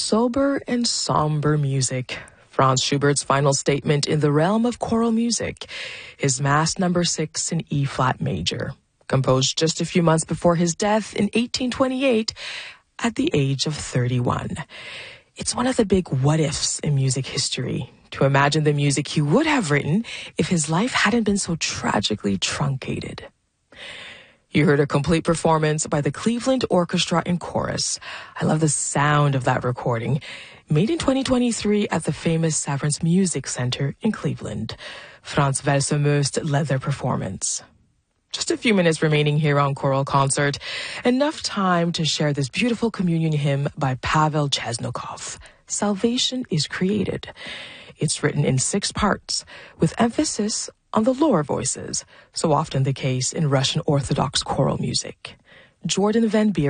Sober and somber music. Franz Schubert's final statement in the realm of choral music, his Mass No. 6 in E-flat major, composed just a few months before his death in 1828 at the age of 31. It's one of the big what-ifs in music history, to imagine the music he would have written if his life hadn't been so tragically truncated. You heard a complete performance by the Cleveland Orchestra and Chorus. I love the sound of that recording, made in 2023 at the famous Severance Music Center in Cleveland. Frans Welsumust led their performance. Just a few minutes remaining here on Choral Concert. Enough time to share this beautiful communion hymn by Pavel Chesnokov, Salvation is Created. It's written in 6 parts, with emphasis on the lower voices, so often the case in Russian Orthodox choral music. Jordan Van Beer